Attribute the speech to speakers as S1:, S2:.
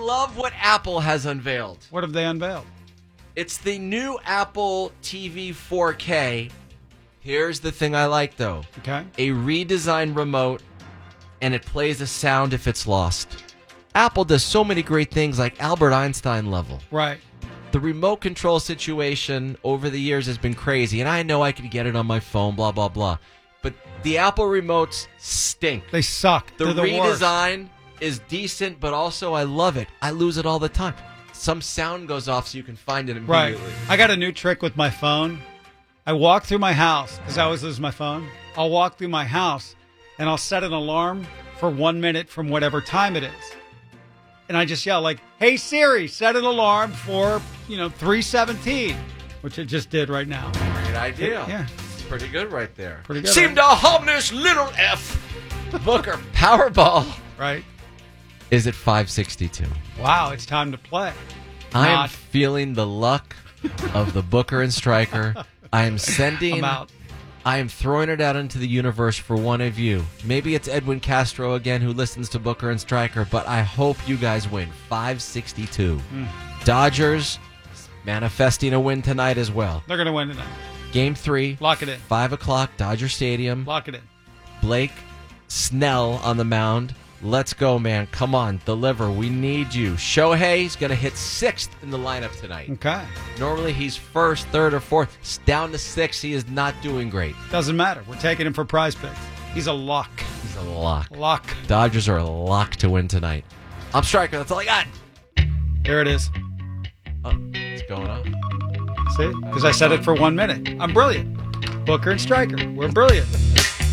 S1: love what Apple has unveiled.
S2: What have they unveiled?
S1: It's the new Apple TV 4K. Here's the thing I like, though.
S2: Okay.
S1: A redesigned remote, and it plays a sound if it's lost. Apple does so many great things like Albert Einstein level.
S2: Right.
S1: The remote control situation over the years has been crazy, and I know I could get it on my phone, blah, blah, blah. But the Apple remotes stink.
S2: They suck.
S1: The
S2: They're the worst.
S1: redesign is decent, but also I love it. I lose it all the time. Some sound goes off so you can find it immediately.
S2: Right. I got a new trick with my phone. I walk through my house, because I always lose my phone. I'll walk through my house, and I'll set an alarm for 1 minute from whatever time it is. And I just yell like, "Hey Siri, set an alarm for, 3:17," which it just did right now.
S1: Great idea.
S2: Yeah.
S1: It's pretty good right there.
S2: Pretty good,
S1: Seem
S2: right?
S1: to hum this little F. Booker Powerball
S2: Right.
S1: is at 562.
S2: Wow, it's time to play.
S1: I am
S2: Not.
S1: feeling the luck of the Booker and Stryker. I am sending...
S2: I'm out.
S1: I am throwing it out into the universe for one of you. Maybe it's Edwin Castro again who listens to Booker and Stryker, but I hope you guys win. 562. Dodgers manifesting a win tonight as well.
S2: They're going to win tonight.
S1: Game 3.
S2: Lock it in.
S1: 5 o'clock, Dodger Stadium.
S2: Lock it in.
S1: Blake Snell on the mound. Let's go, man. Come on, deliver. We need you. Shohei's going to hit 6th in the lineup tonight.
S2: Okay.
S1: Normally he's 1st, 3rd, or 4th. Down to 6th. He is not doing great.
S2: Doesn't matter. We're taking him for prize picks. He's a lock.
S1: He's a lock.
S2: Lock.
S1: Dodgers are a lock to win tonight. I'm Stryker. That's all I got.
S2: There it is.
S1: Oh, it's going up.
S2: See? Because I said it for 1 minute. I'm brilliant. Booker and Stryker. We're brilliant.